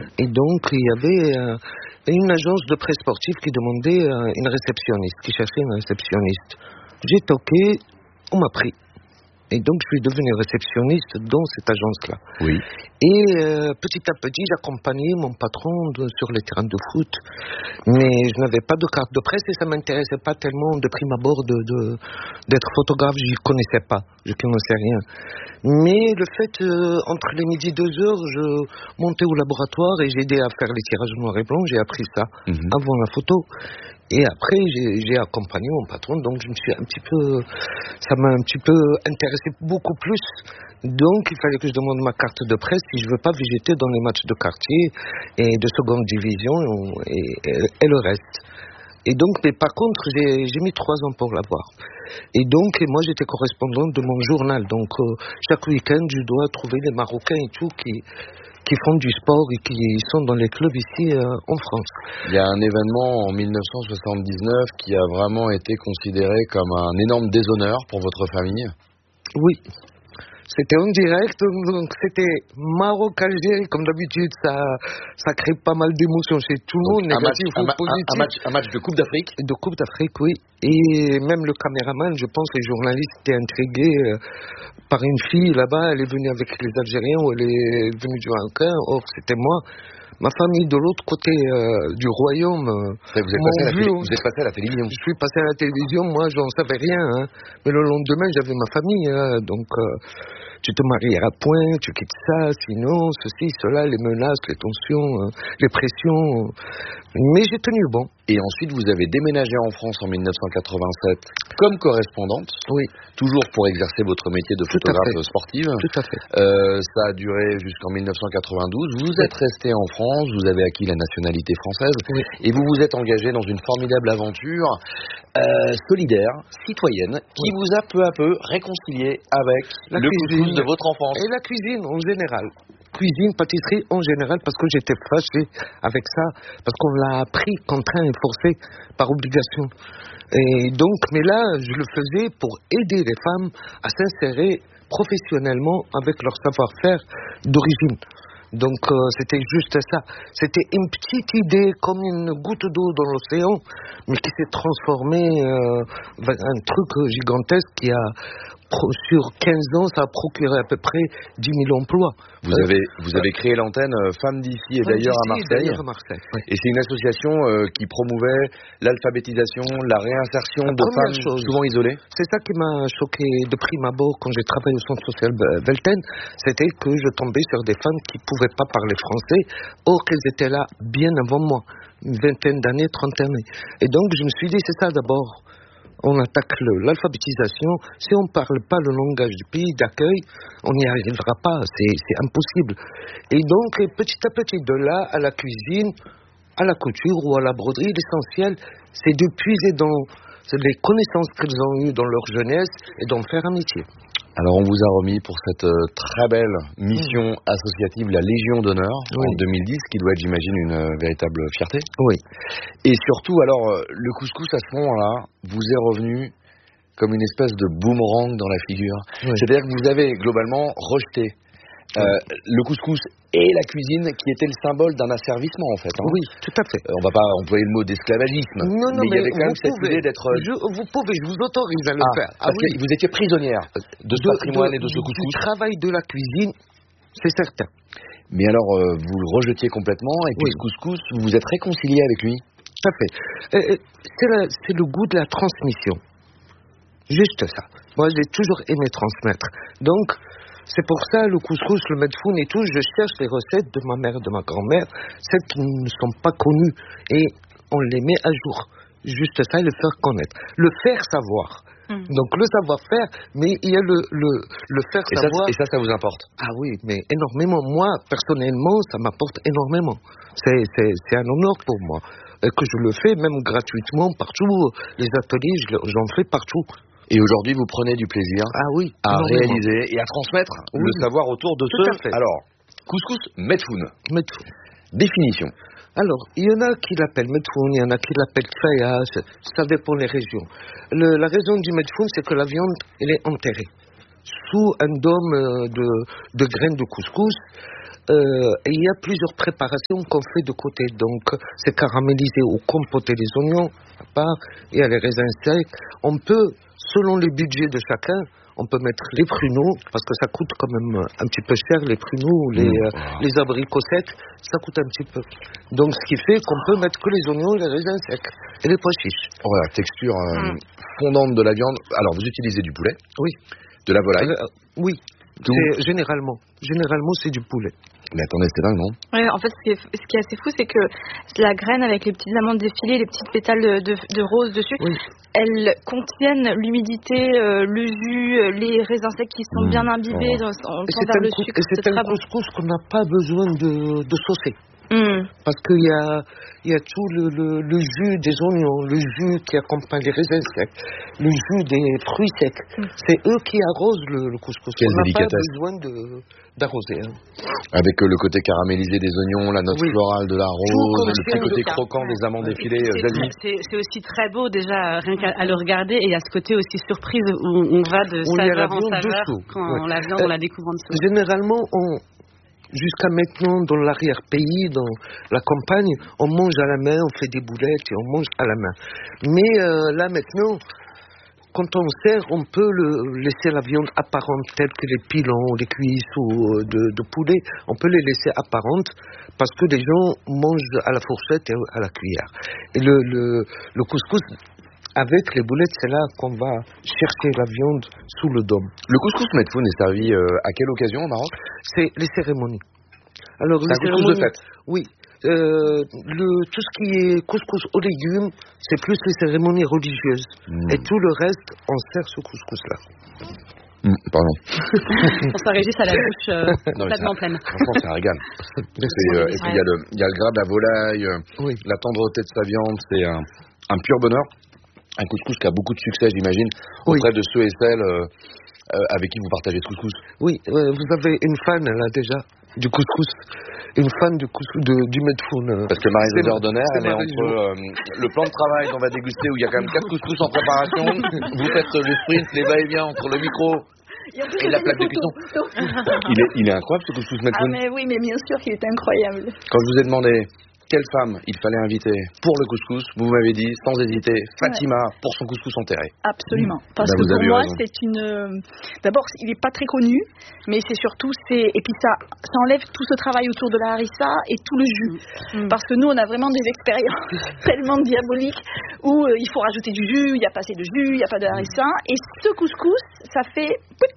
Et donc, il y avait une agence de presse sportive qui demandait une réceptionniste, qui cherchait une réceptionniste. J'ai toqué, on m'a pris. Et donc, je suis devenu réceptionniste dans cette agence-là. Oui. Et petit à petit, j'accompagnais mon patron sur les terrains de foot. Mais je n'avais pas de carte de presse et ça ne m'intéressait pas tellement de prime abord d'être photographe. Je ne connaissais pas, je ne connaissais rien. Mais le fait, entre les midi et 2 heures, je montais au laboratoire et j'aidais à faire les tirages noir et blanc. J'ai appris ça avant la photo. Et après, j'ai accompagné mon patron, donc ça m'a un petit peu intéressé beaucoup plus. Donc, il fallait que je demande ma carte de presse si je veux pas végéter dans les matchs de quartier et de seconde division et le reste. Et donc, mais par contre, j'ai mis 3 ans pour l'avoir. Et donc, moi, j'étais correspondante de mon journal. Donc, chaque week-end, je dois trouver des Marocains et tout qui font du sport et qui sont dans les clubs ici en France. Il y a un événement en 1979 qui a vraiment été considéré comme un énorme déshonneur pour votre famille. Oui. C'était en direct, donc c'était Maroc-Algérie, comme d'habitude, ça crée pas mal d'émotions chez tout le monde, négatif ou positif. Un match de Coupe d'Afrique. De Coupe d'Afrique, oui. Et même le caméraman, je pense, les journalistes étaient intrigués par une fille là-bas, elle est venue avec les Algériens ou elle est venue du Marocain, or c'était moi. Ma famille de l'autre côté du royaume. Vous êtes passé à la télévision. Je suis passé à la télévision, moi j'en savais rien. Hein. Mais le lendemain j'avais ma famille. Donc tu te marieras point, tu quittes ça, sinon ceci, cela, les menaces, les tensions, les pressions. Mais j'ai tenu bon. Et ensuite vous avez déménagé en France en 1987 comme correspondante. Oui. Toujours pour exercer votre métier de photographe sportive. Tout à fait. Ça a duré jusqu'en 1992. Vous êtes resté en France, vous avez acquis la nationalité française. Oui. Et vous vous êtes engagé dans une formidable aventure solidaire, citoyenne, qui vous a peu à peu réconcilié avec le couscous de votre enfance. Et la cuisine en général. Cuisine, pâtisserie en général, parce que j'étais fâché avec ça, parce qu'on l'a appris contraint et forcé par obligation. Et donc, mais là, je le faisais pour aider les femmes à s'insérer professionnellement avec leur savoir-faire d'origine. Donc c'était juste ça. C'était une petite idée, comme une goutte d'eau dans l'océan, mais qui s'est transformée en un truc gigantesque qui a, sur 15 ans, ça a procuré à peu près 10 000 emplois. Vous avez créé l'antenne Femmes d'ici et d'ailleurs à Marseille. Oui. Et c'est une association qui promouvait l'alphabétisation, la réinsertion de femmes souvent isolées. C'est ça qui m'a choqué de prime abord quand j'ai travaillé au centre social Velten, c'était que je tombais sur des femmes qui ne pouvaient pas parler français, or qu'elles étaient là bien avant moi, une vingtaine d'années, 30 années. Et donc je me suis dit, c'est ça d'abord. On attaque l'alphabétisation. Si on ne parle pas le langage du pays d'accueil, on n'y arrivera pas. C'est impossible. Et donc, petit à petit, de là à la cuisine, à la couture ou à la broderie, l'essentiel, c'est de puiser dans les connaissances qu'elles ont eues dans leur jeunesse et d'en faire un métier. Alors on vous a remis pour cette très belle mission associative la Légion d'honneur en 2010, qui doit être, j'imagine, une véritable fierté. Oui. Et surtout, alors, le couscous à ce moment-là vous est revenu comme une espèce de boomerang dans la figure. Oui. C'est-à-dire que vous avez globalement rejeté le couscous et la cuisine qui était le symbole d'un asservissement en fait. Hein. Oui, tout à fait. On va pas employer le mot d'esclavagisme, non, mais il y avait quand même cette idée d'être... je vous autorise à le faire. Parce que vous étiez prisonnière de ce patrimoine et de ce couscous. Du travail de la cuisine, c'est certain. Mais alors, vous le rejetiez complètement, et puis ce couscous, vous vous êtes réconcilié avec lui? Tout à fait. C'est le goût de la transmission. Juste ça. Moi, j'ai toujours aimé transmettre. Donc, c'est pour ça, le couscous, le medfoun et tout, je cherche les recettes de ma mère et de ma grand-mère, celles qui ne sont pas connues, et on les met à jour. Juste ça, et le faire connaître. Le faire savoir. Donc le savoir-faire, mais il y a le faire savoir. Et ça vous importe? Ah oui, mais énormément. Moi, personnellement, ça m'apporte énormément. C'est un honneur pour moi. Et que je le fais même gratuitement partout. Les ateliers, j'en fais partout. Et aujourd'hui, vous prenez du plaisir à réaliser et à transmettre le savoir autour de ce... Alors, couscous medfoun. Définition. Alors, il y en a qui l'appellent medfoun, il y en a qui l'appellent kfaya, ça dépend des régions. La raison du medfoun, c'est que la viande, elle est enterrée sous un dôme de graines de couscous. il y a plusieurs préparations qu'on fait de côté. Donc, c'est caramélisé ou compoter les oignons à part. Il y a les raisins secs. On peut, selon les budgets de chacun, on peut mettre les pruneaux, parce que ça coûte quand même un petit peu cher, les pruneaux, les abricossettes, ça coûte un petit peu. Donc, ce qui fait qu'on peut mettre que les oignons, les raisins secs et les pois chiches. Voilà, texture fondante de la viande. Alors, vous utilisez du poulet? Oui. De la volaille? Oui. C'est généralement, c'est du poulet. Mais attendez, c'est dingue, non? Ouais, en fait, ce qui est assez fou, c'est que la graine avec les petites amandes défilées, les petites pétales de rose dessus, elles contiennent l'humidité, le jus, les raisins secs qui sont bien imbibés vers le sucre. Et c'est un couscous qu'on n'a pas besoin de saucer. Parce qu'il y a tout le jus des oignons, le jus qui accompagne les raisins secs, le jus des fruits secs. C'est eux qui arrosent le couscous. Quelle on n'a pas délicatesse. besoin d'arroser. Avec le côté caramélisé des oignons, la note florale de la rose, le petit côté croquant des amandes défilées. C'est aussi très beau déjà, rien qu'à le regarder. Et il y a ce côté aussi surprise où on va de saveur en saveur quand la viande, on la découvre en dessous. Généralement, jusqu'à maintenant, dans l'arrière-pays, dans la campagne, on mange à la main, on fait des boulettes et on mange à la main. Mais là maintenant, quand on sert, on peut laisser la viande apparente, telle que les pilons, les cuisses ou de poulet. On peut les laisser apparentes parce que les gens mangent à la fourchette et à la cuillère. Et le couscous, avec les boulettes, c'est là qu'on va chercher la viande sous le dôme. Le couscous Medfoun est servi à quelle occasion au Maroc? C'est les cérémonies. Alors, c'est un couscous de fête? Oui. Tout ce qui est couscous aux légumes, c'est plus les cérémonies religieuses. Et tout le reste, on sert ce couscous-là. Pardon. On se régisse à la bouche complètement pleine. Franchement, c'est un régal. Et puis, il y a le gras de la volaille, la tendreté de sa viande, c'est un pur bonheur. Un couscous qui a beaucoup de succès, j'imagine, auprès de ceux et celles avec qui vous partagez ce couscous. Oui, vous avez une fan là déjà du couscous, une fan du couscous du Medfoun. Parce que Marie-Josée Ordonner, elle est entre le plan de travail qu'on va déguster où il y a quand même 4 couscous en préparation. Vous faites le sprint, les va-et-vient entre le micro et la plaque de cuisson. Il est incroyable ce couscous Medfoun. Ah mais oui, mais bien sûr qu'il est incroyable. Quand je vous ai demandé quelle femme il fallait inviter pour le couscous, vous m'avez dit, sans hésiter, Fatima pour son couscous enterré. Absolument. Parce que pour moi, c'est une... D'abord, il n'est pas très connu, mais c'est surtout... Et puis ça enlève tout ce travail autour de la harissa et tout le jus. Parce que nous, on a vraiment des expériences tellement diaboliques où il faut rajouter du jus, il n'y a pas assez de jus, il n'y a pas de harissa. Et ce couscous, ça fait...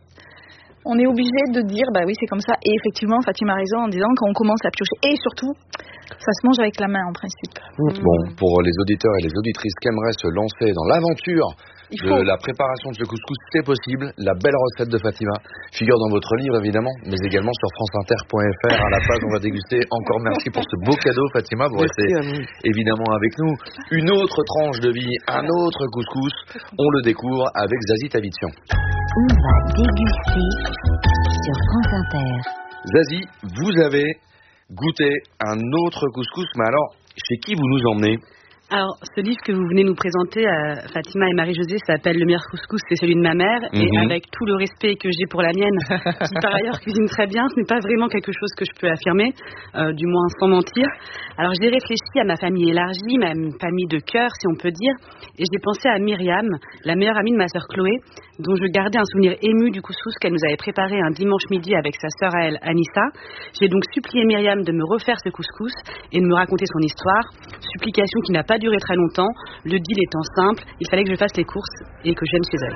On est obligé de dire, bah oui, c'est comme ça. Et effectivement, Fatima a raison en disant qu'on commence à piocher. Et surtout, ça se mange avec la main en principe. Bon, pour les auditeurs et les auditrices qui aimeraient se lancer dans l'aventure de la préparation de ce couscous, c'est possible. La belle recette de Fatima figure dans votre livre, évidemment, mais également sur franceinter.fr. À la page, on va déguster. Encore merci pour ce beau cadeau, Fatima. Vous restez évidemment avec nous. Une autre tranche de vie, un autre couscous. On le découvre avec Zazie Tavitian. On va déguster sur France Inter. Zazie, vous avez goûté un autre couscous, mais alors, chez qui vous nous emmenez? Alors, ce livre que vous venez nous présenter, Fatima et Marie-Josée, s'appelle Le meilleur couscous, c'est celui de ma mère. Et avec tout le respect que j'ai pour la mienne, qui par ailleurs cuisine très bien, ce n'est pas vraiment quelque chose que je peux affirmer, du moins sans mentir. Alors, j'ai réfléchi à ma famille élargie, ma famille de cœur, si on peut dire. Et j'ai pensé à Myriam, la meilleure amie de ma sœur Chloé, dont je gardais un souvenir ému du couscous qu'elle nous avait préparé un dimanche midi avec sa sœur à elle, Anissa. J'ai donc supplié Myriam de me refaire ce couscous et de me raconter son histoire. Supplication qui n'a pas duré très longtemps, le deal étant simple, il fallait que je fasse les courses et que je vienne chez elle.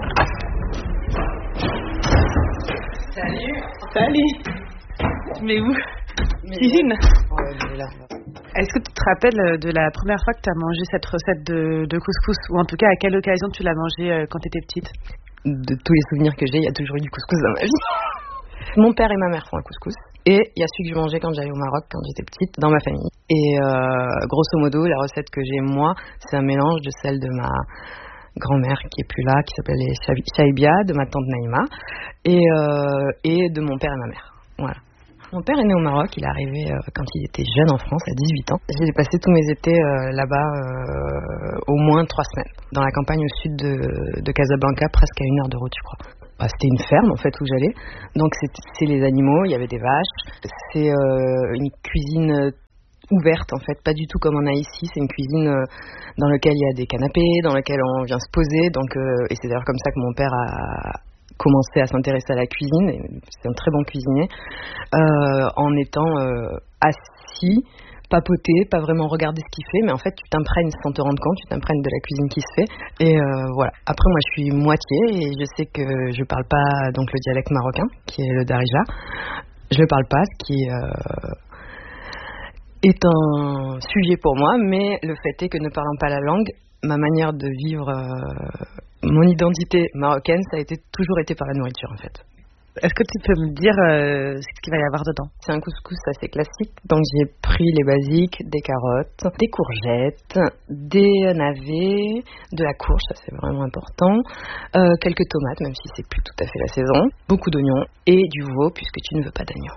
Salut. Mais où? Cuisine. Est-ce que tu te rappelles de la première fois que tu as mangé cette recette de couscous, ou en tout cas à quelle occasion tu l'as mangé quand tu étais petite? De tous les souvenirs que j'ai, il y a toujours eu du couscous dans ma vie. Mon père et ma mère font un couscous. Et il y a celui que je mangeais quand j'allais au Maroc, quand j'étais petite, dans ma famille. Et grosso modo, la recette que j'ai moi, c'est un mélange de celle de ma grand-mère qui est plus là, qui s'appelait Shaibia, de ma tante Naïma, et de mon père et ma mère. Voilà. Mon père est né au Maroc, il est arrivé quand il était jeune en France, à 18 ans. J'ai passé tous mes étés là-bas au moins 3 semaines, dans la campagne au sud de Casablanca, presque à 1 heure de route, je crois. C'était une ferme en fait où j'allais. Donc c'est les animaux, il y avait des vaches. C'est une cuisine ouverte en fait, pas du tout comme on a ici. C'est une cuisine dans laquelle il y a des canapés, dans laquelle on vient se poser. Donc, et c'est d'ailleurs comme ça que mon père a commencé à s'intéresser à la cuisine. Et c'est un très bon cuisinier. En étant assis, papoter, pas vraiment regarder ce qu'il fait, mais en fait tu t'imprègnes sans te rendre compte, tu t'imprègnes de la cuisine qui se fait. Et voilà. Après moi je suis moitié et je sais que je parle pas donc le dialecte marocain, qui est le darija. Je le parle pas, ce qui est un sujet pour moi, mais le fait est que ne parlant pas la langue, ma manière de vivre mon identité marocaine, ça a toujours été par la nourriture en fait. Est-ce que tu peux me dire ce qu'il va y avoir dedans? C'est un couscous assez classique, donc j'ai pris les basiques, des carottes, des courgettes, des navets, de la courge, ça c'est vraiment important, quelques tomates, même si c'est plus tout à fait la saison, beaucoup d'oignons et du veau, puisque tu ne veux pas d'agneau.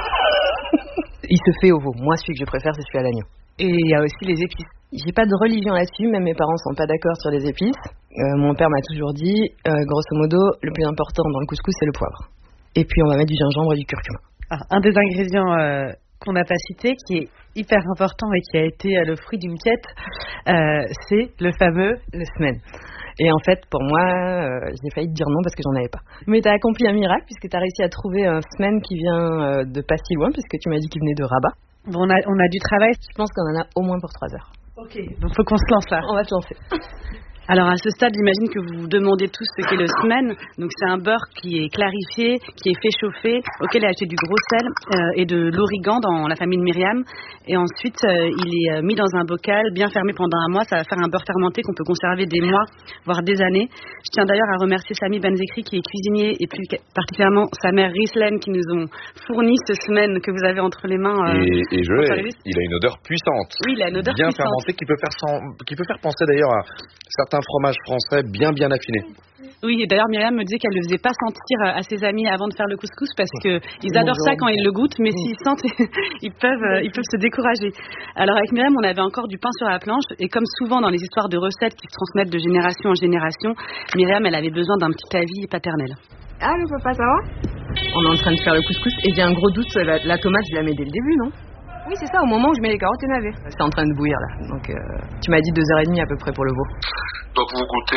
Il se fait au veau. Moi, celui que je préfère, c'est celui à l'agneau. Et il y a aussi les épices. J'ai pas de religion là-dessus, même mes parents sont pas d'accord sur les épices. Mon père m'a toujours dit, grosso modo, le plus important dans le couscous, c'est le poivre. Et puis on va mettre du gingembre et du curcuma. Un des ingrédients qu'on n'a pas cité, qui est hyper important et qui a été le fruit d'une quête, c'est le fameux smen. Et en fait, pour moi, j'ai failli te dire non parce que j'en avais pas. Mais t'as accompli un miracle puisque t'as réussi à trouver un smen qui vient de pas si loin, puisque tu m'as dit qu'il venait de Rabat. Bon, on a du travail. Je pense qu'on en a au moins pour 3 heures. Ok, donc faut qu'on se lance là. On va se lancer. Alors à ce stade, j'imagine que vous vous demandez tous ce qu'est le smen. Donc c'est un beurre qui est clarifié, qui est fait chauffer, auquel est ajouté du gros sel et de l'origan dans la famille de Myriam. Et ensuite, il est mis dans un bocal, bien fermé pendant un mois. Ça va faire un beurre fermenté qu'on peut conserver des mois, voire des années. Je tiens d'ailleurs à remercier Sami Benzekri qui est cuisinier et plus particulièrement sa mère Rislem qui nous ont fourni ce smen que vous avez entre les mains. Il a une odeur puissante. Oui, il a une odeur bien puissante. Fermentée qui peut faire penser d'ailleurs à certains fromages français bien affinés. Oui, et d'ailleurs Myriam me disait qu'elle ne le faisait pas sentir à ses amis avant de faire le couscous parce qu'ils adorent ça quand ils le goûtent, mais s'ils sentent, ils peuvent se décourager. Alors avec Myriam, on avait encore du pain sur la planche et comme souvent dans les histoires de recettes qui se transmettent de génération en génération, Myriam, elle avait besoin d'un petit avis paternel. Ah, le papa, ça va? On est en train de faire le couscous et j'ai un gros doute, la tomate, je la mets dès le début, non? Oui, c'est ça, au moment où je mets les carottes et navets. C'est en train de bouillir là, donc tu m'as dit 2h30 à peu près pour le veau. Donc vous goûtez,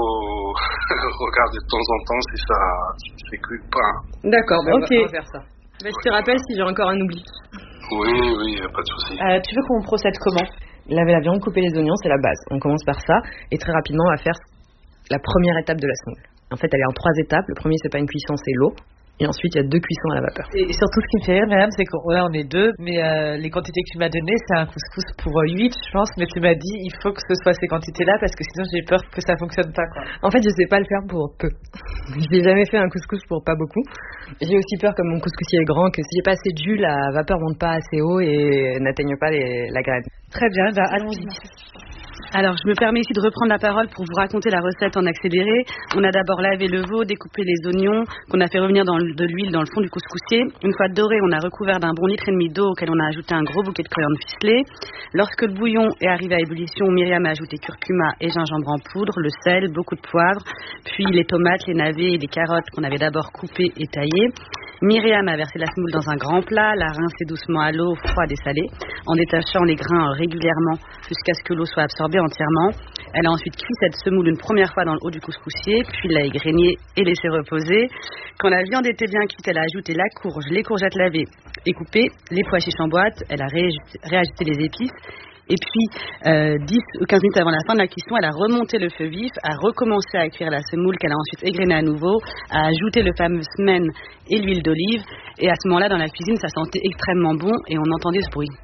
regardez de temps en temps si c'est cru ou pas. D'accord, okay. On va faire ça. Mais je te rappelle si j'ai encore un oubli. Oui, pas de souci. Tu veux qu'on procède comment? Laver la viande, couper les oignons, c'est la base. On commence par ça et très rapidement on va faire la première étape de la semoule. En fait, elle est en 3 étapes. Le premier, c'est pas une cuisson, c'est l'eau. Et ensuite, il y a 2 cuissons à la vapeur. Et surtout, ce qui me fait rire, Myriam, c'est qu'on là, on est 2, mais les quantités que tu m'as données, c'est un couscous pour 8, je pense. Mais tu m'as dit, il faut que ce soit ces quantités-là, parce que sinon, j'ai peur que ça fonctionne pas, quoi. En fait, je sais pas le faire pour peu. Je n'ai jamais fait un couscous pour pas beaucoup. J'ai aussi peur, comme mon couscoussier est grand, que si j'ai pas assez de jus, la vapeur monte pas assez haut et n'atteigne pas la graine. Très bien, allons-y. Alors, je me permets ici de reprendre la parole pour vous raconter la recette en accéléré. On a d'abord lavé le veau, découpé les oignons, qu'on a fait revenir de l'huile dans le fond du couscoussier. Une fois doré, on a recouvert d'un bon litre et demi d'eau auquel on a ajouté un gros bouquet de coriandre ficelé. Lorsque le bouillon est arrivé à ébullition, Myriam a ajouté curcuma et gingembre en poudre, le sel, beaucoup de poivre, puis les tomates, les navets et les carottes qu'on avait d'abord coupées et taillées. Myriam a versé la semoule dans un grand plat, l'a rincée doucement à l'eau froide et salée, en détachant les grains régulièrement jusqu'à ce que l'eau soit absorbée entièrement. Elle a ensuite cuit cette semoule une première fois dans le haut du couscoussier, puis l'a égrenée et laissée reposer. Quand la viande était bien cuite, elle a ajouté la courge, les courgettes lavées et coupées, les pois chiches en boîte, elle a réajouté les épices. Et puis, 10 ou 15 minutes avant la fin de la cuisson, elle a remonté le feu vif, a recommencé à cuire la semoule qu'elle a ensuite égrenée à nouveau, a ajouté le fameux smen et l'huile d'olive. Et à ce moment-là, dans la cuisine, ça sentait extrêmement bon et on entendait ce bruit.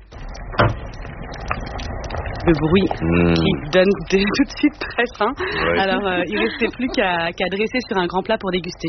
Le bruit qui donne tout de suite très faim. Ouais. Alors, il ne restait plus qu'à dresser sur un grand plat pour déguster.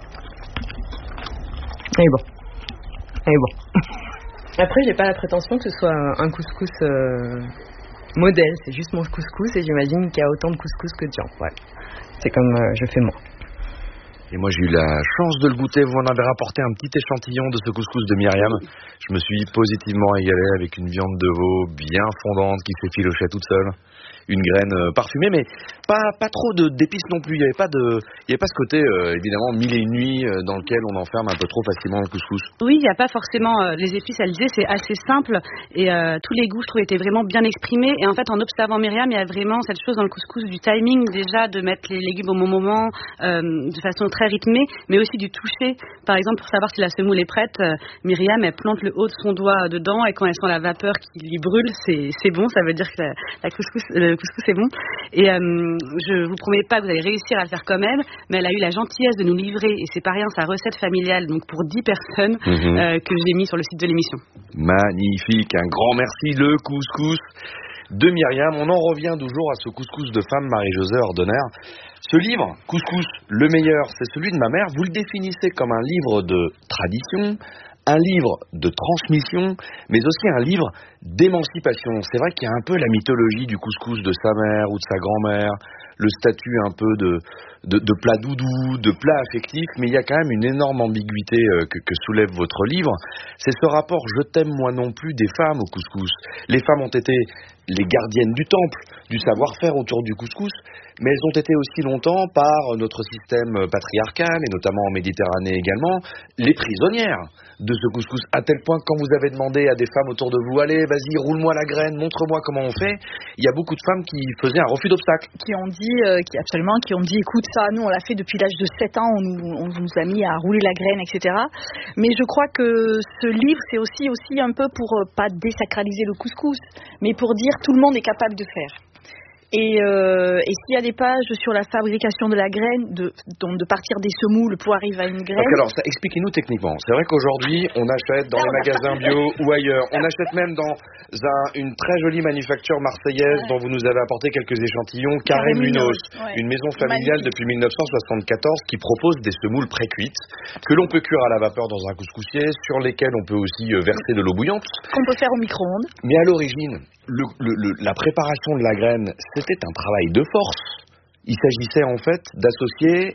Et bon. Après, j'ai pas la prétention que ce soit un couscous modèle. C'est juste mon couscous et j'imagine qu'il y a autant de couscous que de gens. Ouais. C'est comme je fais moi. Et moi, j'ai eu la chance de le goûter. Vous m'en avez rapporté un petit échantillon de ce couscous de Myriam. Je me suis positivement régalé avec une viande de veau bien fondante qui s'effilochait toute seule. une graine parfumée, mais pas trop d'épices non plus. Il y avait pas ce côté évidemment 1001 nuits dans lequel on enferme un peu trop facilement le couscous. Oui, il n'y a pas forcément les épices. Elle disait c'est assez simple et tous les goûts je trouve étaient vraiment bien exprimés. Et en fait en observant Myriam, il y a vraiment cette chose dans le couscous du timing déjà, de mettre les légumes au bon moment, de façon très rythmée, mais aussi du toucher. Par exemple, pour savoir si la semoule est prête, Myriam elle plante le haut de son doigt dedans et quand elle sent la vapeur qui lui brûle, c'est bon, ça veut dire que le couscous est bon. Et je vous promets pas que vous allez réussir à le faire quand même, mais elle a eu la gentillesse de nous livrer, et c'est pas rien, sa recette familiale, donc pour 10 personnes, que j'ai mis sur le site de l'émission. Magnifique, un grand merci, le couscous de Myriam. On en revient toujours à ce couscous de femme, Marie-Josée Ordener. Ce livre, Couscous, le meilleur, c'est celui de ma mère. Vous le définissez comme un livre de tradition, un livre de transmission, mais aussi un livre d'émancipation. C'est vrai qu'il y a un peu la mythologie du couscous de sa mère ou de sa grand-mère, le statut un peu de plat doudou, de plat affectif, mais il y a quand même une énorme ambiguïté que soulève votre livre. C'est ce rapport « je t'aime moi non plus » des femmes au couscous. Les femmes ont été les gardiennes du temple, du savoir-faire autour du couscous, mais elles ont été aussi longtemps, par notre système patriarcal, et notamment en Méditerranée également, les prisonnières de ce couscous, à tel point que quand vous avez demandé à des femmes autour de vous, allez, vas-y, roule-moi la graine, montre-moi comment on fait, il y a beaucoup de femmes qui faisaient un refus d'obstacle. Qui ont dit, écoute, ça, nous, on l'a fait depuis l'âge de 7 ans, on nous a mis à rouler la graine, etc. Mais je crois que ce livre, c'est aussi un peu pour pas désacraliser le couscous, mais pour dire tout le monde est capable de faire. Et s'il y a des pages sur la fabrication de la graine, de partir des semoules pour arriver à une graine. Alors, expliquez-nous techniquement. C'est vrai qu'aujourd'hui, on achète dans les magasins bio ou ailleurs. On achète même dans une très jolie manufacture marseillaise dont vous nous avez apporté quelques échantillons, Carré Munoz, une maison familiale depuis 1974 qui propose des semoules pré-cuites que l'on peut cuire à la vapeur dans un couscoussier, sur lesquelles on peut aussi verser de l'eau bouillante. Qu'on peut faire au micro-ondes. Mais à l'origine, la préparation de la graine, c'était un travail de force. Il s'agissait en fait d'associer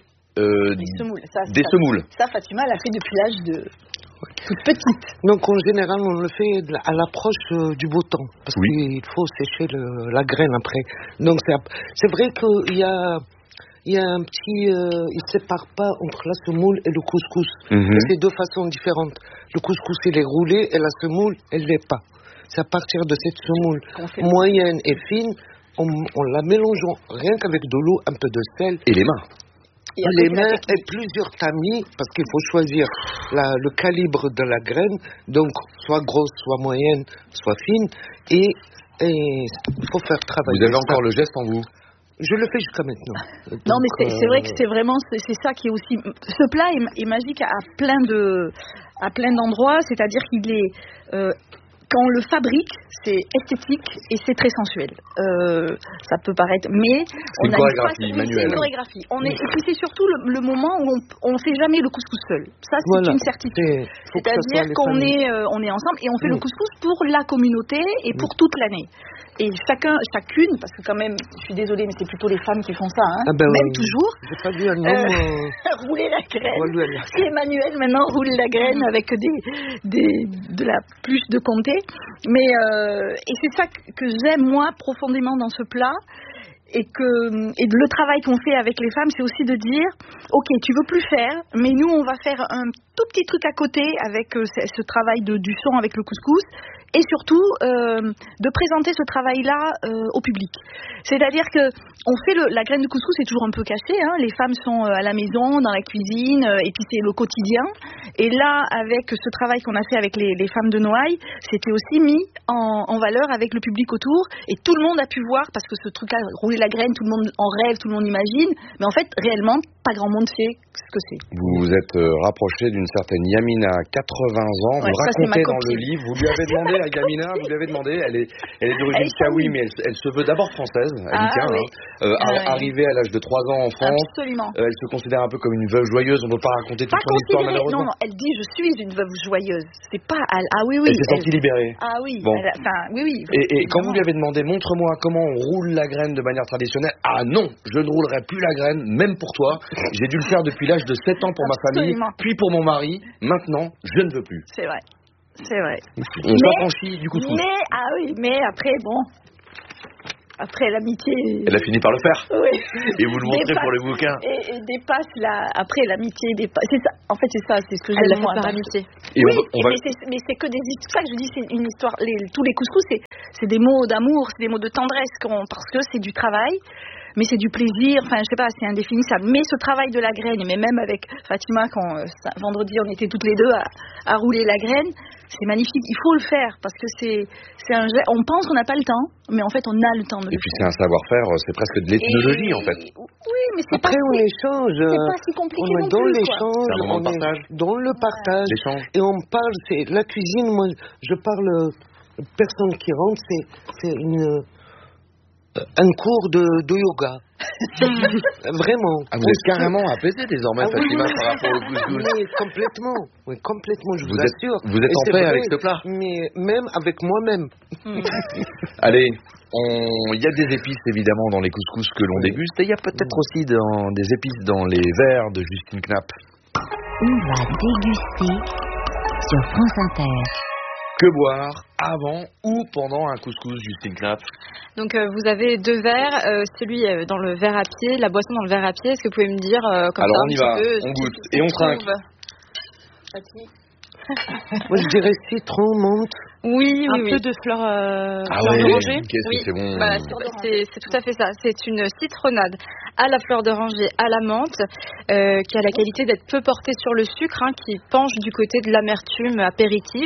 des semoules. Ça, Fatima l'a fait depuis l'âge de toute petite. Donc en général, on le fait à l'approche du beau temps, parce qu'il faut sécher la graine après. Donc c'est vrai qu'il y a un petit... il ne sépare pas entre la semoule et le couscous. C'est deux façons différentes. Le couscous, il est roulé et la semoule, elle ne l'est pas. C'est à partir de cette semoule moyenne et fine, on la mélange rien qu'avec de l'eau, un peu de sel. Et les mains. Les mains et plusieurs tamis, parce qu'il faut choisir le calibre de la graine, donc soit grosse, soit moyenne, soit fine, et il faut faire travailler. Vous avez encore le geste en vous? Je le fais jusqu'à maintenant. Donc, non, mais c'est vrai que c'est ça qui est aussi... Ce plat est magique à plein d'endroits, c'est-à-dire qu'il est... quand on le fabrique, c'est esthétique et c'est très sensuel. Ça peut paraître, mais c'est une chorégraphie manuelle. C'est une chorégraphie. Et puis c'est surtout le moment où on ne fait jamais le couscous seul. Ça, c'est une certitude. C'est-à-dire qu'on est ensemble et on fait le couscous pour la communauté et pour toute l'année. Et chacune, parce que quand même, je suis désolée, mais c'est plutôt les femmes qui font ça, hein, même toujours. J'ai pas vu un homme rouler la graine. Emmanuel maintenant roule la graine avec de la pluche de comté. Mais et c'est ça que j'aime moi profondément dans ce plat. Et le travail qu'on fait avec les femmes, c'est aussi de dire, ok, tu veux plus faire, mais nous on va faire un tout petit truc à côté avec ce travail du son avec le couscous. Et surtout de présenter ce travail-là au public. C'est-à-dire que on fait la graine de couscous, c'est toujours un peu caché. Hein. Les femmes sont à la maison, dans la cuisine, et puis c'est le quotidien. Et là, avec ce travail qu'on a fait avec les femmes de Noailles, c'était aussi mis en valeur avec le public autour. Et tout le monde a pu voir, parce que ce truc-là, rouler la graine, tout le monde en rêve, tout le monde imagine. Mais en fait, réellement, pas grand monde sait ce que c'est. Vous vous êtes rapproché d'une certaine Yamina, 80 ans. Vous racontez dans le livre, vous lui avez demandé à Yamina, elle est d'origine kawi, mais elle se veut d'abord française, arrivée à l'âge de 3 ans en France. Absolument. Elle se considère un peu comme une veuve joyeuse, on ne peut pas raconter toute son histoire malheureusement. Non, elle dit je suis une veuve joyeuse. C'est pas... Elle s'est sentie libérée. Ah oui, bon. oui. Et quand vous lui avez demandé, montre-moi comment on roule la graine de manière traditionnelle, ah non, je ne roulerai plus la graine, même pour toi. J'ai dû le faire depuis l'âge de 7 ans pour ma famille, puis pour mon mari. Maintenant, je ne veux plus. C'est vrai. On s'affranchit du couscous. Mais après, bon... après l'amitié. Elle a fini par le faire. Oui. Et vous le montrez pour le bouquin. Et dépasse après l'amitié dépasse. C'est ça. En fait, c'est ce que j'aime moi par amitié. Mais c'est que c'est ça que je dis, c'est une histoire. Tous les couscous, c'est des mots d'amour, c'est des mots de tendresse, parce que c'est du travail. Mais c'est du plaisir, enfin je sais pas, c'est indéfinissable. Mais ce travail de la graine, mais même avec Fatima, quand vendredi on était toutes les deux à rouler la graine, c'est magnifique. Il faut le faire parce que c'est un geste. On pense qu'on n'a pas le temps, mais en fait on a le temps de le faire. Et puis c'est un savoir-faire, c'est presque de l'ethnologie en fait. Oui, mais c'est après on échange. C'est pas si compliqué on est dans l'échange, on est dans le partage, l'échange. Et on parle. C'est la cuisine. Moi, je parle. Personne qui rentre, c'est un cours de yoga. Vraiment. Ah, vous êtes carrément apaisé désormais, Fatima, par rapport au couscous. Mais complètement, je vous assure. Vous êtes en paix avec ce plat. Mais même avec moi-même. Allez, il y a des épices évidemment dans les couscous que l'on déguste, et il y a peut-être aussi des épices dans les verres de Justine Knapp. On va déguster sur France Inter. Que boire avant ou pendant un couscous, Justine Knapp? Donc vous avez 2 verres, celui dans le verre à pied, la boisson dans le verre à pied. Est-ce que vous pouvez me dire comme alors ça on y va, on goûte et on trinque. Moi je dirais citron, menthe. Oui, un peu de fleur d'oranger. Oui, c'est bon. C'est tout à fait ça. C'est une citronnade à la fleur d'oranger, à la menthe, qui a la qualité d'être peu portée sur le sucre, qui penche du côté de l'amertume apéritive.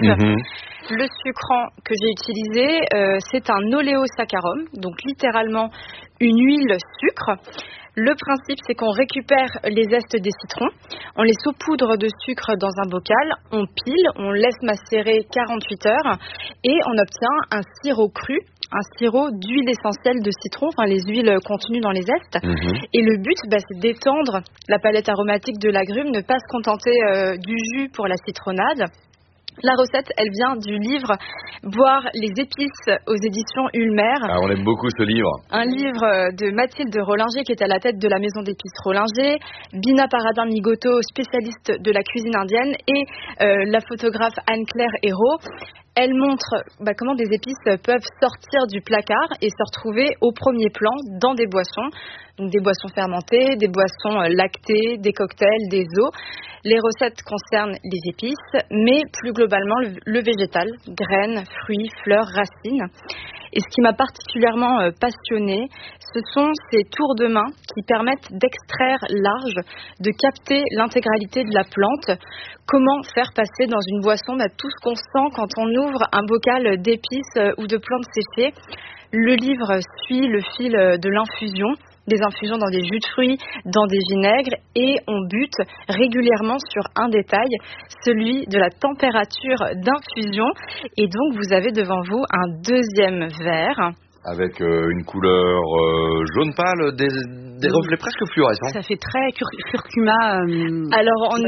Le sucrant que j'ai utilisé, c'est un oléosaccharum, donc littéralement une huile sucre. Le principe, c'est qu'on récupère les zestes des citrons, on les saupoudre de sucre dans un bocal, on pile, on laisse macérer 48 heures et on obtient un sirop cru, un sirop d'huile essentielle de citron, enfin les huiles contenues dans les zestes. Et le but, c'est d'étendre la palette aromatique de l'agrume, ne pas se contenter du jus pour la citronnade. La recette, elle vient du livre Boire les épices aux éditions Ulmer. Ah, on aime beaucoup ce livre. Un livre de Mathilde Rollinger qui est à la tête de la maison d'épices Rollinger, Bina Paradin-Migoto, spécialiste de la cuisine indienne, et la photographe Anne-Claire Hérault. Elle montre comment des épices peuvent sortir du placard et se retrouver au premier plan dans des boissons. Donc des boissons fermentées, des boissons lactées, des cocktails, des eaux. Les recettes concernent les épices, mais plus globalement le végétal, graines, fruits, fleurs, racines. Et ce qui m'a particulièrement passionnée, ce sont ces tours de main qui permettent d'extraire large, de capter l'intégralité de la plante. Comment faire passer dans une boisson tout ce qu'on sent quand on ouvre un bocal d'épices ou de plantes séchées. Le livre suit le fil de l'infusion, des infusions dans des jus de fruits, dans des vinaigres, et on bute régulièrement sur un détail, celui de la température d'infusion. Et donc vous avez devant vous un deuxième verre. Avec une couleur jaune pâle, des reflets presque fluorescents. Ça fait très curcuma. Alors on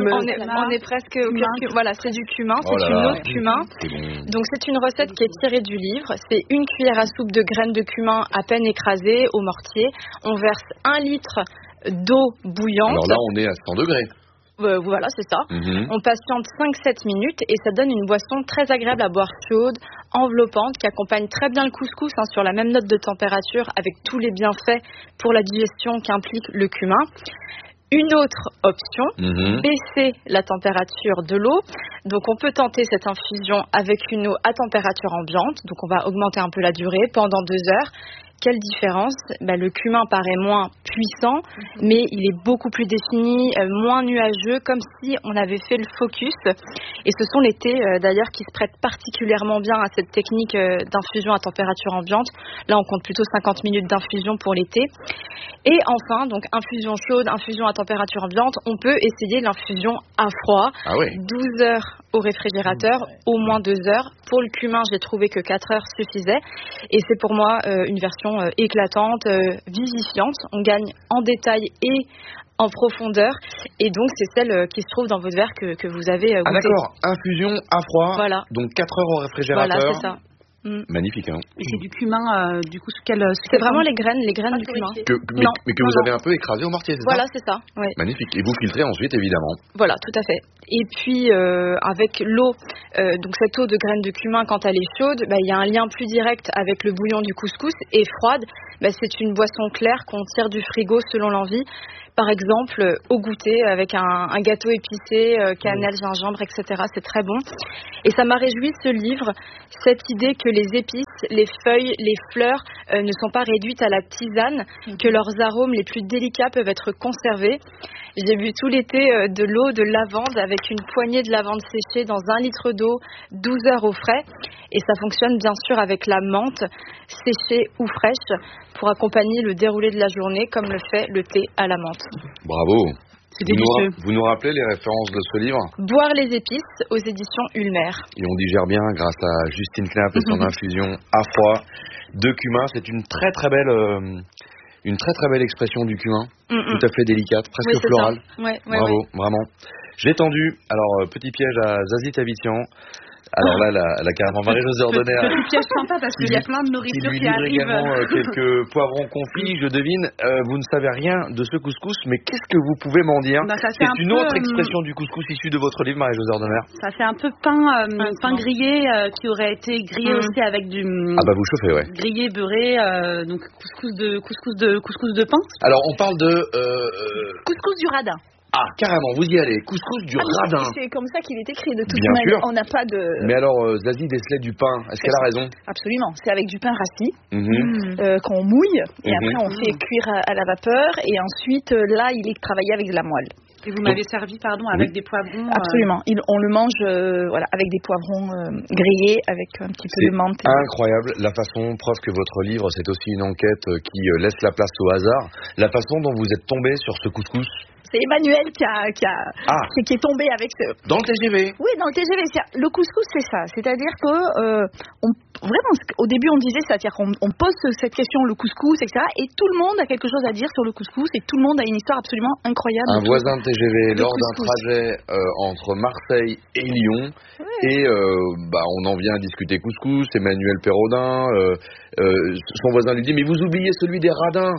est presque au curcuma. Voilà, c'est du cumin, c'est une eau de cumin. Donc c'est une recette qui est tirée du livre. C'est une cuillère à soupe de graines de cumin à peine écrasées au mortier. On verse 1 litre d'eau bouillante. Alors là on est à 100 degrés. Voilà, c'est ça. On patiente 5-7 minutes et ça donne une boisson très agréable à boire chaude, enveloppante, qui accompagne très bien le couscous sur la même note de température avec tous les bienfaits pour la digestion qu'implique le cumin. Une autre option, baisser la température de l'eau. Donc on peut tenter cette infusion avec une eau à température ambiante. Donc on va augmenter un peu la durée pendant 2 heures. Quelle différence? Le cumin paraît moins puissant, mais il est beaucoup plus défini, moins nuageux, comme si on avait fait le focus. Et ce sont les thés, d'ailleurs, qui se prêtent particulièrement bien à cette technique d'infusion à température ambiante. Là, on compte plutôt 50 minutes d'infusion pour les thés. Et enfin, donc infusion chaude, infusion à température ambiante, on peut essayer l'infusion à froid. 12 heures au réfrigérateur, au moins 2 heures. Pour le cumin, j'ai trouvé que 4 heures suffisaient. Et c'est pour moi une version éclatante, vivifiante. On gagne en détail et en profondeur. Et donc, c'est celle qui se trouve dans votre verre que vous avez goûté. Ah d'accord, infusion à froid. Voilà. Donc 4 heures au réfrigérateur. Voilà, c'est ça. Magnifique, hein. Et c'est du cumin, du coup, c'est vraiment les graines du cumin. Mais que vous avez un peu écrasé au mortier, c'est voilà, ça? c'est ça. Ouais. Magnifique. Et vous filtrez ensuite, évidemment. Voilà, tout à fait. Et puis, avec l'eau, donc cette eau de graines de cumin, quand elle est chaude, il y a un lien plus direct avec le bouillon du couscous. Et froide, c'est une boisson claire qu'on tire du frigo selon l'envie. Par exemple, au goûter, avec un gâteau épicé, cannelle, gingembre, etc. C'est très bon. Et ça m'a réjoui, ce livre, cette idée que les épices, les feuilles, les fleurs ne sont pas réduites à la tisane, que leurs arômes les plus délicats peuvent être conservés. J'ai bu tout l'été de l'eau de lavande avec une poignée de lavande séchée dans 1 litre d'eau, 12 heures au frais. Et ça fonctionne bien sûr avec la menthe, séchée ou fraîche, pour accompagner le déroulé de la journée, comme le fait le thé à la menthe. Bravo. C'est délicieux. Vous nous rappelez les références de ce livre? Boire les épices, aux éditions Ulmer. Et on digère bien grâce à Justine Knapp et son infusion à froid de cumin. C'est une très très belle expression du cumin, tout à fait délicate, presque florale. Bravo, vraiment. Je l'ai tendu. Alors, petit piège à Zazie Tavitian. Alors là, la carrément Marie-Josée Ordonner. Petit piège sympa parce qu'il y a plein de nourriture qui arrive. Également quelques poivrons confits, je devine. Vous ne savez rien de ce couscous, mais qu'est-ce que vous pouvez m'en dire? C'est une autre expression du couscous issue de votre livre, Marie-Josée Ordonner. Ça fait un peu pain grillé qui aurait été grillé aussi avec du. Ah bah vous chauffez, ouais. Grillé, beurré, donc couscous de pain. Alors on parle de couscous du radin. Ah, carrément, vous y allez. Couscous du radin. C'est comme ça qu'il est écrit de toute Bien manière. sûr. On n'a pas de... Mais alors, Zazie décelait du pain. Est-ce qu'elle a raison? Absolument. C'est avec du pain rassis qu'on mouille. Et après, on fait cuire à la vapeur. Et ensuite, là, il est travaillé avec de la moelle. Et vous m'avez servi, avec des poivrons. Absolument. On le mange avec des poivrons grillés, avec un petit peu de menthe. Incroyable. La façon, preuve que votre livre, c'est aussi une enquête qui laisse la place au hasard. La façon dont vous êtes tombé sur ce couscous. C'est Emmanuel qui est tombé avec ce... Dans le TGV? Oui, dans le TGV. Le couscous, c'est ça. C'est-à-dire que, vraiment, au début, on disait, c'est-à-dire qu'on pose cette question, le couscous, etc. Et tout le monde a quelque chose à dire sur le couscous. Et tout le monde a une histoire absolument incroyable. Un voisin de TGV, lors d'un trajet entre Marseille et Lyon. Ouais. Et on en vient à discuter couscous. Emmanuel Perraudin. Son voisin lui dit, mais vous oubliez celui des radins.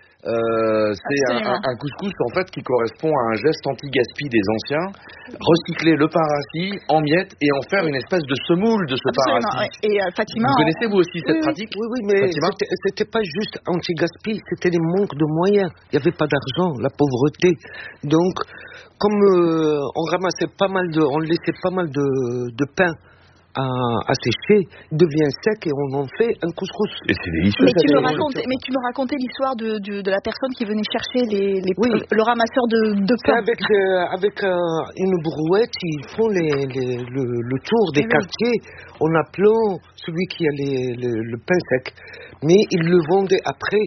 C'est un couscous en fait qui correspond à un geste anti-gaspi des anciens, recycler le pain rassis en miettes et en faire une espèce de semoule de ce pain rassis. Et Fatima, vous connaissez vous aussi cette pratique? Oui, mais c'était pas juste anti-gaspi, c'était des manques de moyens. Il n'y avait pas d'argent, la pauvreté. Donc, comme on ramassait on laissait pas mal de pain à sécher, il devient sec et on en fait un couscous. Et c'est délicieux. Mais tu me racontais l'histoire de la personne qui venait chercher le ramasseur de pain. Avec une brouette, ils font le tour des quartiers en appelant celui qui a le pain sec. Mais ils le vendaient après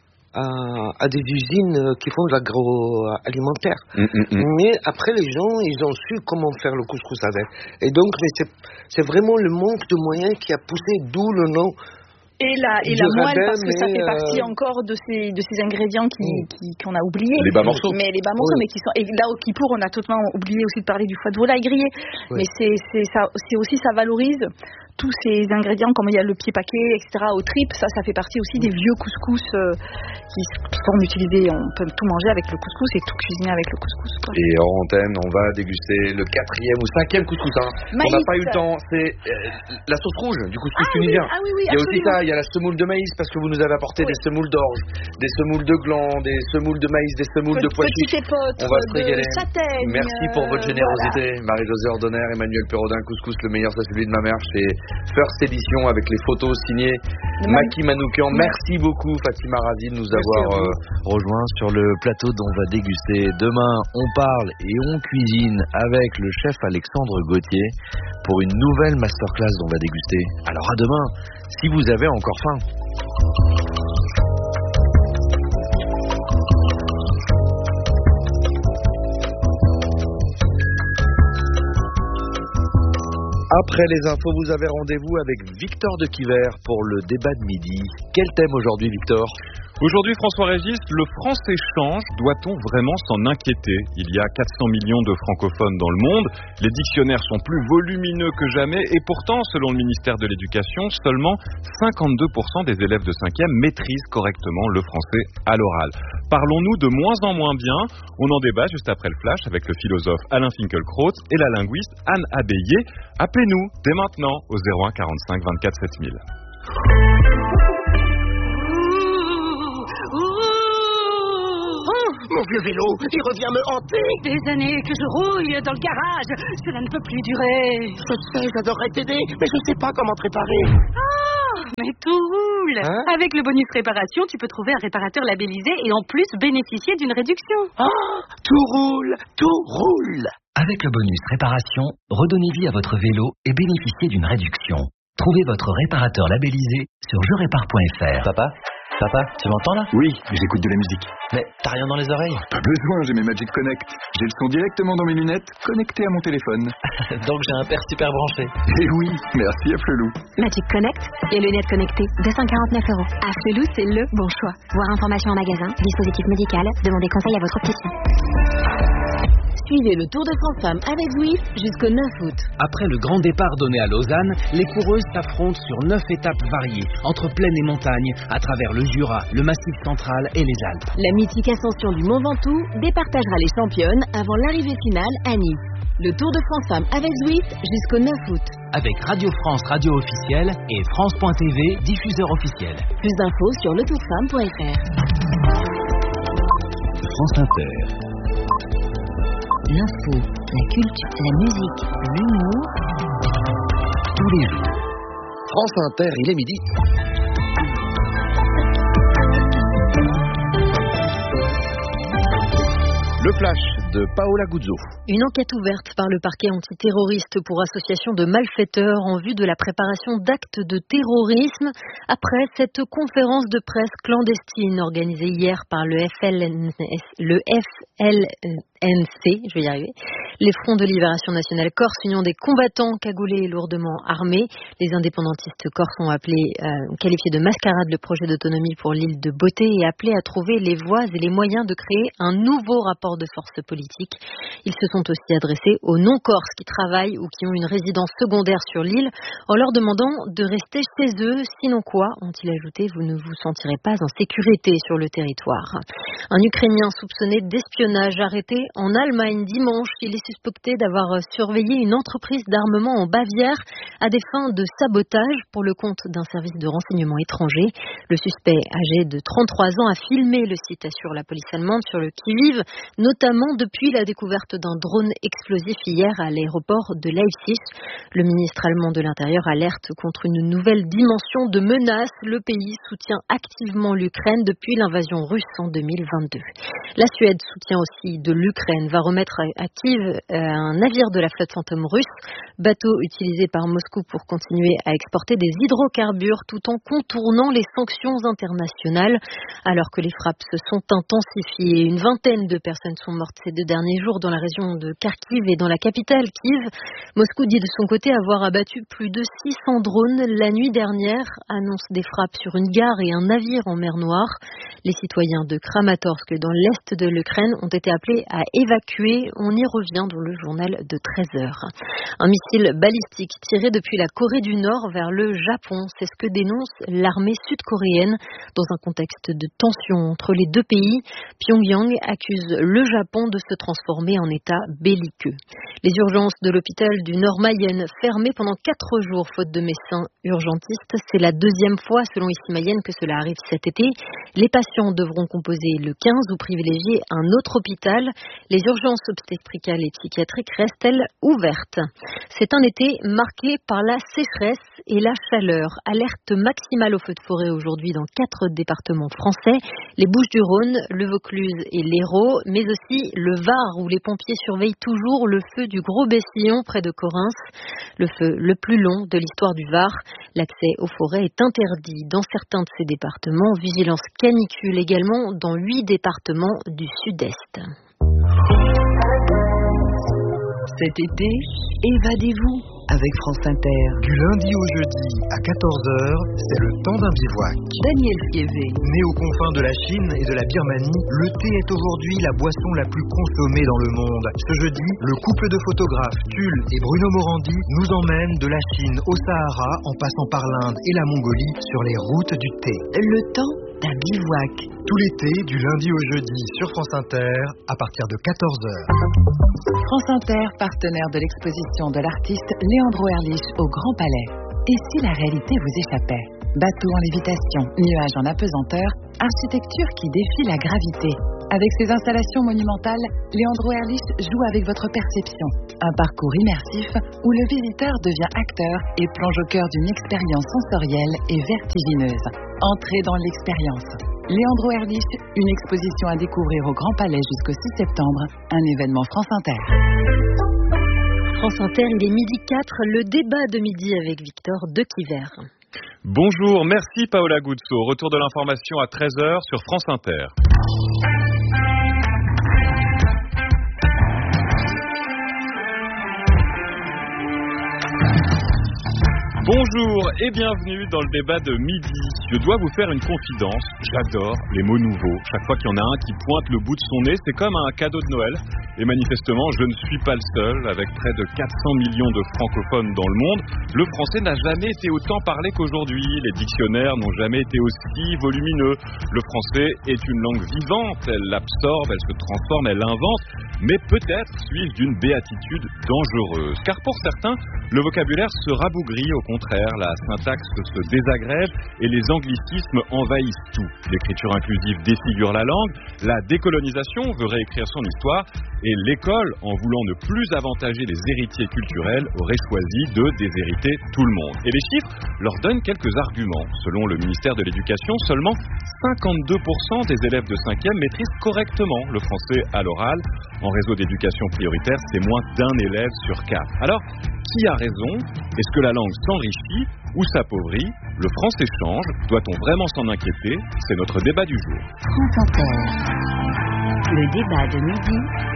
à des usines qui font de l'agroalimentaire. Mais après, les gens, ils ont su comment faire le couscous avec. Et donc, c'est vraiment le manque de moyens qui a poussé, d'où le nom. Et la moelle, parce que ça fait partie encore de ces ingrédients qu'on a oubliés. Les bas morceaux. Mais les bas morceaux, mais qui sont. Et là, au Kippour, on a totalement oublié aussi de parler du foie de volaille grillé. Oui. Mais c'est aussi, ça valorise tous ces ingrédients, comme il y a le pied paquet, etc., aux tripes. Ça fait partie aussi des vieux couscous qui sont utilisés. On peut tout manger avec le couscous et tout cuisiner avec le couscous. Quoi. Et hors antenne, on va déguster le 4e ou 5e couscous. On n'a pas eu le temps. C'est la sauce rouge du couscous tunisien. Oui, il y a aussi ça. Il y a la semoule de maïs parce que vous nous avez apporté des semoules d'orge, des semoules de gland, des semoules de maïs, des semoules de pois chiches. On va se régaler. Châtaigne, merci pour votre générosité, voilà. Marie-Josée Ordonner, Emmanuel Perraudin, couscous le meilleur, c'est celui de ma mère chez First Edition avec les photos signées Maki Manoukian. Merci beaucoup Fatima Razi de nous avoir rejoints sur le plateau dont on va déguster. Demain, on parle et on cuisine avec le chef Alexandre Gauthier pour une nouvelle masterclass dont on va déguster. Alors à demain, si vous avez encore faim. Après les infos, vous avez rendez-vous avec Victor de Quiver pour le débat de midi. Quel thème aujourd'hui, Victor ? Aujourd'hui, François-Régis, le français change. Doit-on vraiment s'en inquiéter ? Il y a 400 millions de francophones dans le monde. Les dictionnaires sont plus volumineux que jamais. Et pourtant, selon le ministère de l'Éducation, seulement 52% des élèves de 5e maîtrisent correctement le français à l'oral. Parlons-nous de moins en moins bien ? On en débat juste après le flash avec le philosophe Alain Finkielkraut et la linguiste Anne Abéillé. Appelez-nous dès maintenant au 01 45 24 7000. Mon vieux vélo, il revient me hanter. Des années que je rouille dans le garage, cela ne peut plus durer. Je sais, j'adorerais t'aider, mais je sais pas comment te réparer. Ah, mais tout roule. Avec le bonus réparation, tu peux trouver un réparateur labellisé et en plus bénéficier d'une réduction. Ah, tout roule, tout roule. Avec le bonus réparation, redonnez vie à votre vélo et bénéficiez d'une réduction. Trouvez votre réparateur labellisé sur jerépare.fr. Papa, tu m'entends là ? Oui, j'écoute de la musique. Mais t'as rien dans les oreilles ? Pas besoin, j'ai mes Magic Connect. J'ai le son directement dans mes lunettes, connecté à mon téléphone. Donc j'ai un père super branché. Eh oui, merci à Flelou. Magic Connect, les lunettes connectées, 249 €. À Flelou, c'est le bon choix. Voir information en magasin, dispositif médical, demandez conseil à votre opticien. Suivez le Tour de France Femmes avec Zwift jusqu'au 9 août. Après le grand départ donné à Lausanne, les coureuses s'affrontent sur 9 étapes variées, entre plaine et montagne, à travers le Jura, le Massif central et les Alpes. La mythique ascension du Mont Ventoux départagera les championnes avant l'arrivée finale à Nice. Le Tour de France Femmes avec Zwift jusqu'au 9 août. Avec Radio France, radio officielle, et France.tv, diffuseur officiel. Plus d'infos sur letourfemme.fr. France Inter. L'info, la culture, la musique, l'humour, tous les jours. France Inter, il est midi. Le flash de Paola Guzzo. Une enquête ouverte par le parquet antiterroriste pour association de malfaiteurs en vue de la préparation d'actes de terrorisme après cette conférence de presse clandestine organisée hier par le FLNC, je vais y arriver. Les Fronts de Libération Nationale Corse, union des combattants cagoulés et lourdement armés. Les indépendantistes corses ont qualifié de mascarade le projet d'autonomie pour l'île de Beauté et appelé à trouver les voies et les moyens de créer un nouveau rapport de force politique. Ils se sont aussi adressés aux non-corses qui travaillent ou qui ont une résidence secondaire sur l'île en leur demandant de rester chez eux. Sinon quoi, ont-ils ajouté, vous ne vous sentirez pas en sécurité sur le territoire. Un Ukrainien soupçonné d'espionnage arrêté en Allemagne dimanche. Il est suspecté d'avoir surveillé une entreprise d'armement en Bavière à des fins de sabotage pour le compte d'un service de renseignement étranger. Le suspect, âgé de 33 ans, a filmé le site, assure la police allemande, sur le qui-vive, notamment depuis la découverte d'un drone explosif hier à l'aéroport de Leipzig. Le ministre allemand de l'Intérieur alerte contre une nouvelle dimension de menace. Le pays soutient activement l'Ukraine depuis l'invasion russe en 2022. La Suède soutient aussi de l'Ukraine, va remettre à Kiev un navire de la flotte fantôme russe, bateau utilisé par Moscou pour continuer à exporter des hydrocarbures tout en contournant les sanctions internationales. Alors que les frappes se sont intensifiées, une vingtaine de personnes sont mortes ces 2 derniers jours dans la région de Kharkiv et dans la capitale Kiev. Moscou dit de son côté avoir abattu plus de 600 drones la nuit dernière, annonce des frappes sur une gare et un navire en mer Noire. Les citoyens de Kramatorsk dans l'est de l'Ukraine ont été appelés à évacuer. On y revient dans le journal de 13h. Un missile balistique tiré depuis la Corée du Nord vers le Japon, c'est ce que dénonce l'armée sud-coréenne dans un contexte de tension entre les deux pays. Pyongyang accuse le Japon de se transformer en état belliqueux. Les urgences de l'hôpital du Nord-Mayenne fermées pendant 4 jours faute de médecins urgentistes. C'est la 2e fois selon Ici Mayenne que cela arrive cet été. Les patients devront composer le 15 ou privilégier un autre hôpital. Les urgences obstétricales et psychiatriques restent-elles ouvertes? C'est un été marqué par la sécheresse et la chaleur. Alerte maximale au feu de forêt aujourd'hui dans 4 départements français. Les Bouches-du-Rhône, le Vaucluse et l'Hérault, mais aussi le Var où les pompiers surveillent toujours le feu du Gros Bessillon près de Correns. Le feu le plus long de l'histoire du Var. L'accès aux forêts est interdit dans certains de ces départements. Vigilance canicule également dans 8 départements du sud-est. Cet été, évadez-vous. avec France Inter. Du lundi au jeudi à 14h, c'est le temps d'un bivouac. Daniel Fiévé. Né aux confins de la Chine et de la Birmanie, le thé est aujourd'hui la boisson la plus consommée dans le monde. Ce jeudi, le couple de photographes Tulle et Bruno Morandi nous emmène de la Chine au Sahara en passant par l'Inde et la Mongolie sur les routes du thé. Le temps d'un bivouac. Tout l'été, du lundi au jeudi sur France Inter à partir de 14h. France Inter, partenaire de l'exposition de l'artiste Leandro Erlich au Grand Palais. Et si la réalité vous échappait? Bateau en lévitation, nuages en apesanteur, architecture qui défie la gravité. Avec ses installations monumentales, Leandro Erlich joue avec votre perception. Un parcours immersif où le visiteur devient acteur et plonge au cœur d'une expérience sensorielle et vertigineuse. Entrez dans l'expérience. Leandro Erlich, une exposition à découvrir au Grand Palais jusqu'au 6 septembre, un événement France Inter. France Inter, il est 12h04, le débat de midi avec Victor Dequiver. Bonjour, merci Paola Guzzo. Retour de l'information à 13h sur France Inter. Bonjour et bienvenue dans le débat de midi. Je dois vous faire une confidence, j'adore les mots nouveaux. Chaque fois qu'il y en a un qui pointe le bout de son nez, c'est comme un cadeau de Noël. Et manifestement, je ne suis pas le seul. Avec près de 400 millions de francophones dans le monde, le français n'a jamais été autant parlé qu'aujourd'hui. Les dictionnaires n'ont jamais été aussi volumineux. Le français est une langue vivante, elle l'absorbe, elle se transforme, elle invente, mais peut-être suis-je d'une béatitude dangereuse. Car pour certains, le vocabulaire se rabougrit, au contraire, la syntaxe se désagrège et les anglicismes envahissent tout. L'écriture inclusive défigure la langue, la décolonisation veut réécrire son histoire et l'école, en voulant ne plus avantager les héritiers culturels, aurait choisi de déshériter tout le monde. Et les chiffres leur donnent quelques arguments. Selon le ministère de l'Éducation, seulement 52% des élèves de 5e maîtrisent correctement le français à l'oral. En réseau d'éducation prioritaire, c'est moins d'un élève sur 4. Alors, qui a raison? Est-ce que la langue s'enrichit ou s'appauvrit? Le français change. Doit-on vraiment s'en inquiéter? C'est notre débat du jour. France Inter. Le débat de midi.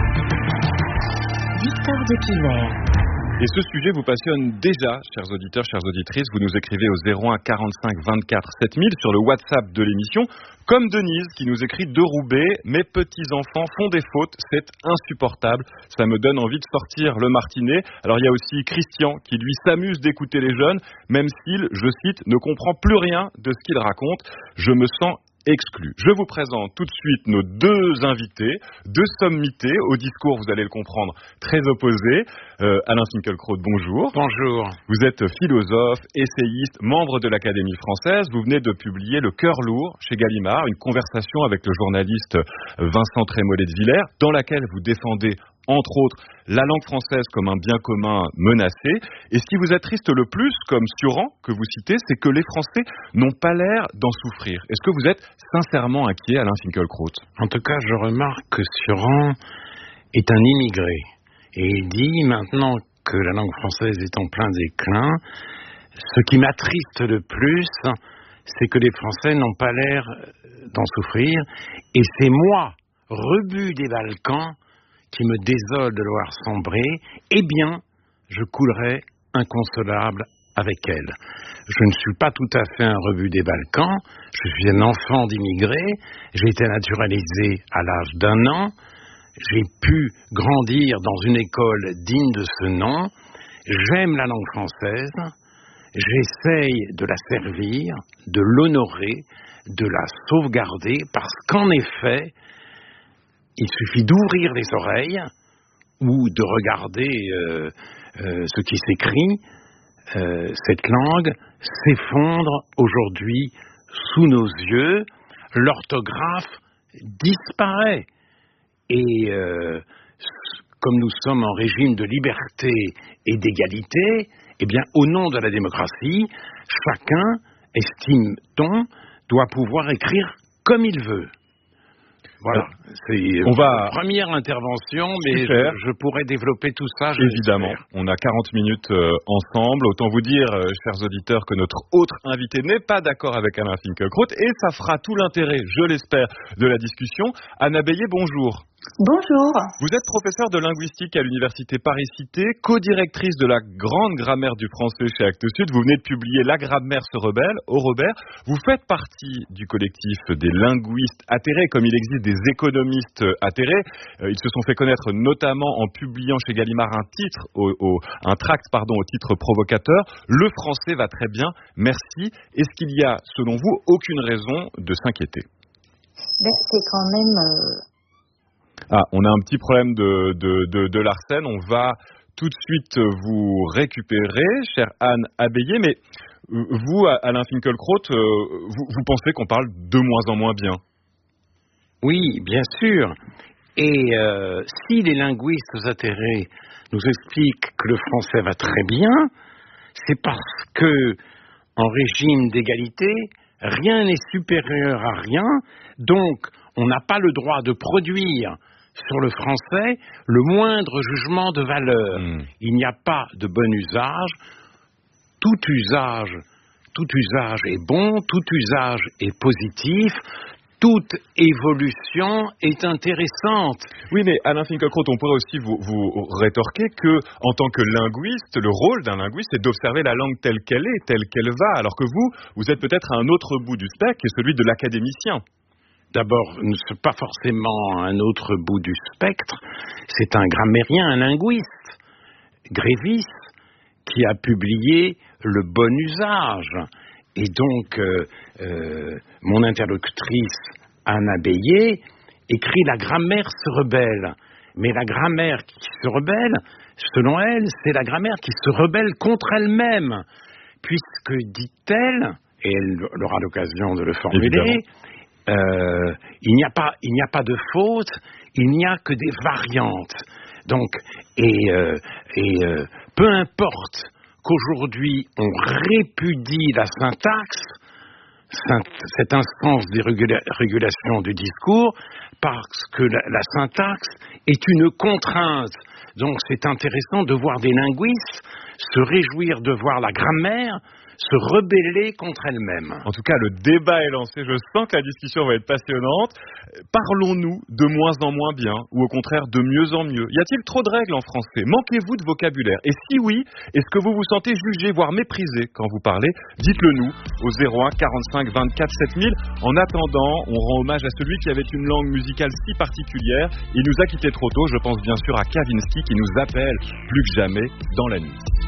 Victor Dequiver. Et ce sujet vous passionne déjà, chers auditeurs, chères auditrices. Vous nous écrivez au 01 45 24 7000 sur le WhatsApp de l'émission. Comme Denise qui nous écrit de Roubaix, mes petits-enfants font des fautes, c'est insupportable. Ça me donne envie de sortir le martinet. Alors il y a aussi Christian qui lui s'amuse d'écouter les jeunes, même s'il, je cite, ne comprend plus rien de ce qu'il raconte. Je me sens exclu. Je vous présente tout de suite nos deux invités, deux sommités, au discours, vous allez le comprendre, très opposés. Alain Finkielkraut, bonjour. Bonjour. Vous êtes philosophe, essayiste, membre de l'Académie française. Vous venez de publier Le Cœur lourd chez Gallimard, une conversation avec le journaliste Vincent Trémollet de Villers, dans laquelle vous défendez entre autres, la langue française comme un bien commun menacé. Et ce qui vous attriste le plus, comme Sioran, que vous citez, c'est que les Français n'ont pas l'air d'en souffrir. Est-ce que vous êtes sincèrement inquiet, Alain Finkielkraut? En tout cas, je remarque que Sioran est un immigré. Et il dit, maintenant que la langue française est en plein déclin, ce qui m'attriste le plus, c'est que les Français n'ont pas l'air d'en souffrir. Et c'est moi, rebut des Balkans, qui me désole de le voir sombrer, eh bien, je coulerai inconsolable avec elle. Je ne suis pas tout à fait un rebut des Balkans, je suis un enfant d'immigré, j'ai été naturalisé à l'âge d'1 an, j'ai pu grandir dans une école digne de ce nom, j'aime la langue française, j'essaye de la servir, de l'honorer, de la sauvegarder, parce qu'en effet, il suffit d'ouvrir les oreilles ou de regarder ce qui s'écrit. Cette langue s'effondre aujourd'hui sous nos yeux. L'orthographe disparaît. Et comme nous sommes en régime de liberté et d'égalité, eh bien, au nom de la démocratie, chacun, estime-t-on, doit pouvoir écrire comme il veut. Voilà. C'est première intervention, mais je pourrais développer tout ça. Évidemment. On a 40 minutes ensemble. Autant vous dire, chers auditeurs, que notre autre invité n'est pas d'accord avec Alain Finkielkraut et ça fera tout l'intérêt, je l'espère, de la discussion. Anna Bélier, bonjour. Bonjour. Vous êtes professeure de linguistique à l'université Paris-Cité, co-directrice de la grande grammaire du français chez Actes Sud. Vous venez de publier La grammaire se rebelle au Robert. Vous faites partie du collectif des linguistes atterrés, comme il existe des économistes atterrés. Ils se sont fait connaître notamment en publiant chez Gallimard un tract au titre provocateur. Le français va très bien, merci. Est-ce qu'il y a, selon vous, aucune raison de s'inquiéter ? C'est quand même... on a un petit problème de l'arsène. On va tout de suite vous récupérer, chère Anne Abélier. Mais vous, Alain Finkielkraut, vous pensez qu'on parle de moins en moins bien ? Oui, bien sûr. Et si les linguistes atterrés nous expliquent que le français va très bien, c'est parce que, en régime d'égalité, rien n'est supérieur à rien. Donc, on n'a pas le droit de produire sur le français le moindre jugement de valeur. Il n'y a pas de bon usage. Tout usage est bon, tout usage est positif. Toute évolution est intéressante. Oui, mais Alain Finkielkraut, on pourrait aussi vous rétorquer que, en tant que linguiste, le rôle d'un linguiste, c'est d'observer la langue telle qu'elle est, telle qu'elle va, alors que vous êtes peut-être à un autre bout du spectre, qui est celui de l'académicien. D'abord, ce n'est pas forcément un autre bout du spectre, c'est un grammairien, un linguiste, Grévis, qui a publié Le bon usage. Et donc, mon interlocutrice, Anna Bélier, écrit La grammaire se rebelle. Mais la grammaire qui se rebelle, selon elle, c'est la grammaire qui se rebelle contre elle-même. Puisque, dit-elle, et elle aura l'occasion de le formuler, il n'y a pas de faute, il n'y a que des variantes. Donc, peu importe qu'aujourd'hui on répudie la syntaxe, cette instance de régulation du discours, parce que la syntaxe est une contrainte. Donc c'est intéressant de voir des linguistes se réjouir de voir la grammaire se rebeller contre elle-même. En tout cas, le débat est lancé. Je sens que la discussion va être passionnante. Parlons-nous de moins en moins bien ou au contraire de mieux en mieux ? Y a-t-il trop de règles en français ? Manquez-vous de vocabulaire ? Et si oui, est-ce que vous vous sentez jugé, voire méprisé quand vous parlez ? Dites-le nous au 01 45 24 7000. En attendant, on rend hommage à celui qui avait une langue musicale si particulière. Il nous a quittés trop tôt. Je pense bien sûr à Kavinsky qui nous appelle plus que jamais dans la nuit.